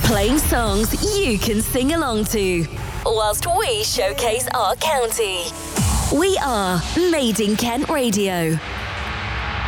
Playing songs you can sing along to, whilst we showcase our county. We are Made in Kent Radio.